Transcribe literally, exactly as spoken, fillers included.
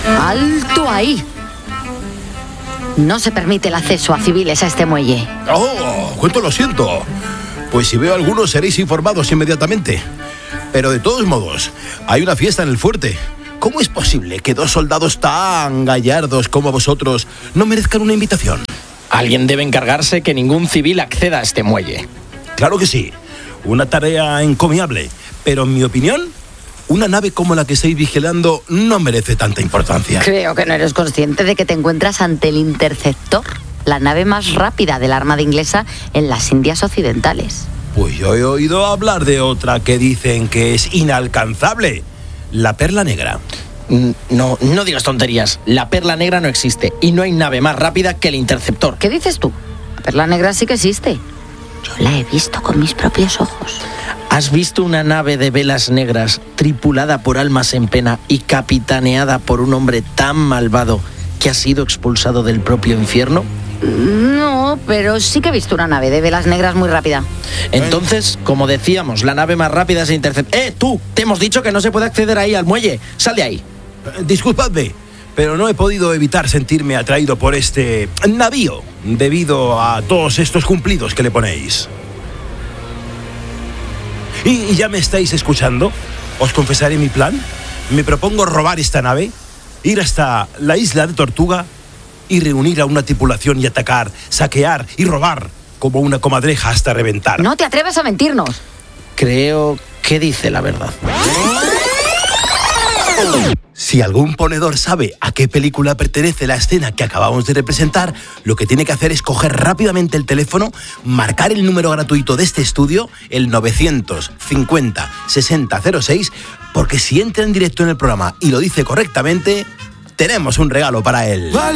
¡Alto ahí! No se permite el acceso a civiles a este muelle. ¡Oh! ¡Cuánto lo siento! Pues si veo a algunos seréis informados inmediatamente. Pero de todos modos, hay una fiesta en el fuerte. ¿Cómo es posible que dos soldados tan gallardos como vosotros no merezcan una invitación? Alguien debe encargarse que ningún civil acceda a este muelle. Claro que sí. Una tarea encomiable. Pero en mi opinión, una nave como la que estáis vigilando no merece tanta importancia. Creo que no eres consciente de que te encuentras ante el Interceptor, la nave más rápida de la Armada inglesa en las Indias Occidentales. Pues yo he oído hablar de otra que dicen que es inalcanzable. La Perla Negra. No, no digas tonterías. La Perla Negra no existe y no hay nave más rápida que el Interceptor. ¿Qué dices tú? La Perla Negra sí que existe. Yo la he visto con mis propios ojos. ¿Has visto una nave de velas negras tripulada por almas en pena y capitaneada por un hombre tan malvado que ha sido expulsado del propio infierno? No, pero sí que he visto una nave de velas negras muy rápida. Entonces, como decíamos, la nave más rápida es el Interceptor. ¡Eh, tú! Te hemos dicho que no se puede acceder ahí al muelle. ¡Sal de ahí! Disculpadme, pero no he podido evitar sentirme atraído por este navío debido a todos estos cumplidos que le ponéis. ¿Y ya me estáis escuchando? Os confesaré mi plan. Me propongo robar esta nave, ir hasta la isla de Tortuga y reunir a una tripulación y atacar, saquear y robar como una comadreja hasta reventar. No te atrevas a mentirnos. Creo que dice la verdad. Si algún ponedor sabe a qué película pertenece la escena que acabamos de representar, lo que tiene que hacer es coger rápidamente el teléfono, marcar el número gratuito de este estudio, el novecientos cincuenta sesenta cero seis, porque si entra en directo en el programa y lo dice correctamente, tenemos un regalo para él.